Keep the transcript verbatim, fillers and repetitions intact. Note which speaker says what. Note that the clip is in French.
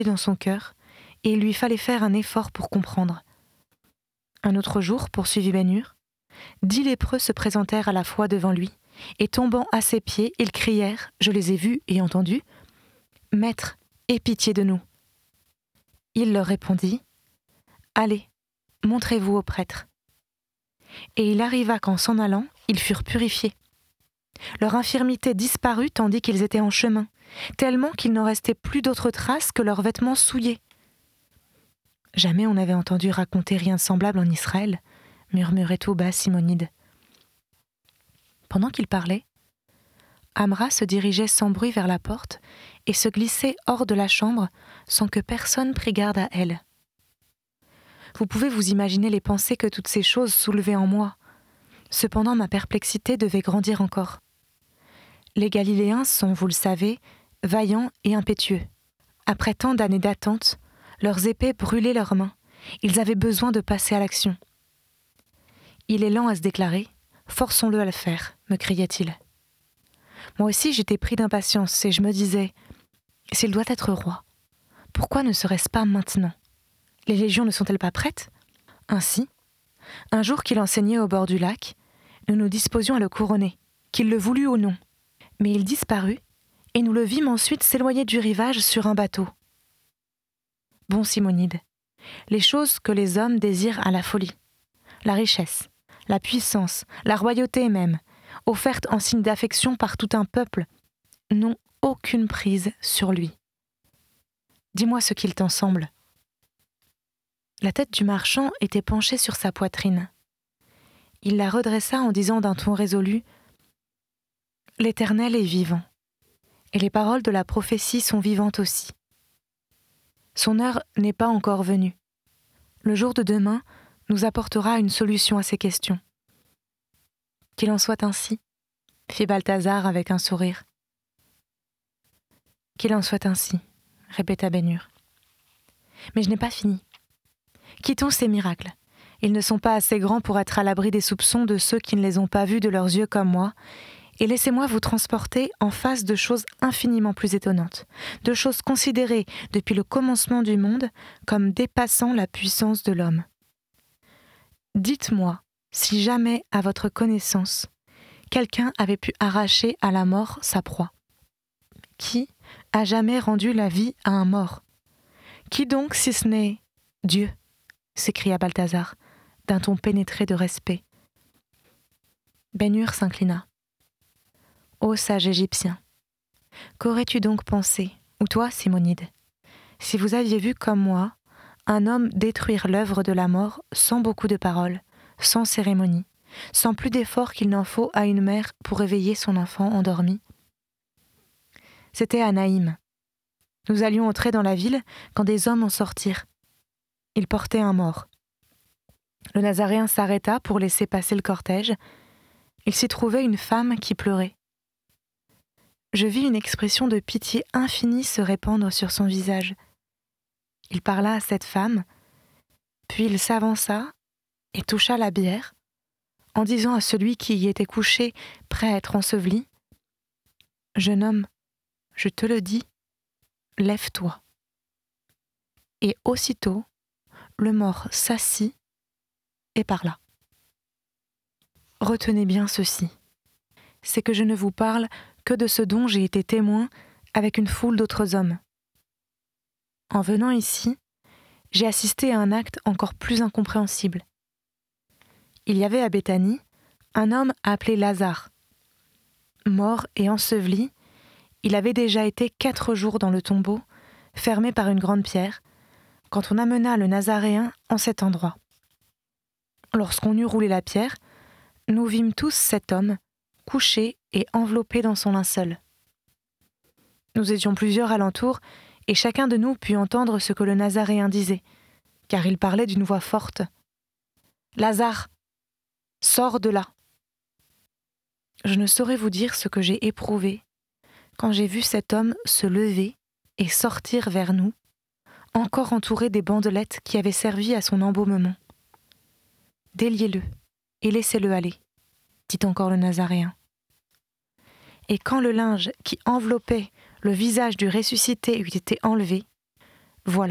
Speaker 1: dans son cœur, et il lui fallait faire un effort pour comprendre. Un autre jour, poursuivit Ben Hur, dix lépreux se présentèrent à la fois devant lui, et tombant à ses pieds, ils crièrent, je les ai vus et entendus, « Maître, aie pitié de nous !» Il leur répondit, « Allez, montrez-vous au prêtre. » Et il arriva qu'en s'en allant, ils furent purifiés. Leur infirmité disparut tandis qu'ils étaient en chemin, tellement qu'il n'en restait plus d'autre trace que leurs vêtements souillés. Jamais on n'avait entendu raconter rien de semblable en Israël, murmurait tout bas Simonide. Pendant qu'il parlait, Amra se dirigeait sans bruit vers la porte et se glissait hors de la chambre sans que personne prît garde à elle. Vous pouvez vous imaginer les pensées que toutes ces choses soulevaient en moi. Cependant, ma perplexité devait grandir encore. Les Galiléens sont, vous le savez, vaillants et impétueux. Après tant d'années d'attente, leurs épées brûlaient leurs mains. Ils avaient besoin de passer à l'action. « Il est lent à se déclarer, forçons-le à le faire », me criait-il. Moi aussi j'étais pris d'impatience et je me disais « S'il doit être roi, pourquoi ne serait-ce pas maintenant ? Les légions ne sont-elles pas prêtes ?» Ainsi, un jour qu'il enseignait au bord du lac, nous nous disposions à le couronner, qu'il le voulût ou non. Mais il disparut, et nous le vîmes ensuite s'éloigner du rivage sur un bateau. Bon Simonide, les choses que les hommes désirent à la folie, la richesse, la puissance, la royauté même, offertes en signe d'affection par tout un peuple, n'ont aucune prise sur lui. Dis-moi ce qu'il t'en semble. La tête du marchand était penchée sur sa poitrine. Il la redressa en disant d'un ton résolu « L'Éternel est vivant, et les paroles de la prophétie sont vivantes aussi. Son heure n'est pas encore venue. Le jour de demain nous apportera une solution à ces questions. » « Qu'il en soit ainsi, » fit Balthazar avec un sourire. « Qu'il en soit ainsi, » répéta Ben Hur. « Mais je n'ai pas fini. Quittons ces miracles. Ils ne sont pas assez grands pour être à l'abri des soupçons de ceux qui ne les ont pas vus de leurs yeux comme moi, et laissez-moi vous transporter en face de choses infiniment plus étonnantes, de choses considérées depuis le commencement du monde comme dépassant la puissance de l'homme. Dites-moi, si jamais, à votre connaissance, quelqu'un avait pu arracher à la mort sa proie. Qui a jamais rendu la vie à un mort ? Qui donc, si ce n'est Dieu ? S'écria Balthazar, d'un ton pénétré de respect. Ben Hur s'inclina. Ô sage Égyptien, qu'aurais-tu donc pensé, ou toi, Simonide, si vous aviez vu comme moi un homme détruire l'œuvre de la mort sans beaucoup de paroles, sans cérémonie, sans plus d'effort qu'il n'en faut à une mère pour réveiller son enfant endormi. C'était à Naïm. Nous allions entrer dans la ville quand des hommes en sortirent. Ils portaient un mort. Le Nazaréen s'arrêta pour laisser passer le cortège. Il s'y trouvait une femme qui pleurait. Je vis une expression de pitié infinie se répandre sur son visage. Il parla à cette femme, puis il s'avança et toucha la bière, en disant à celui qui y était couché, prêt à être enseveli, « Jeune homme, je te le dis, lève-toi. » Et aussitôt, le mort s'assit et parla. Retenez bien ceci, c'est que je ne vous parle que de ce dont j'ai été témoin avec une foule d'autres hommes. En venant ici, j'ai assisté à un acte encore plus incompréhensible. Il y avait à Béthanie un homme appelé Lazare. Mort et enseveli, il avait déjà été quatre jours dans le tombeau, fermé par une grande pierre, quand on amena le Nazaréen en cet endroit. Lorsqu'on eut roulé la pierre, nous vîmes tous cet homme, couché et enveloppé dans son linceul. Nous étions plusieurs alentour, et chacun de nous put entendre ce que le Nazaréen disait, car il parlait d'une voix forte. « Lazare, sors de là !» Je ne saurais vous dire ce que j'ai éprouvé quand j'ai vu cet homme se lever et sortir vers nous, encore entouré des bandelettes qui avaient servi à son embaumement. « Déliez-le et laissez-le aller », dit encore le Nazaréen. Et quand le linge qui enveloppait le visage du ressuscité eut été enlevé,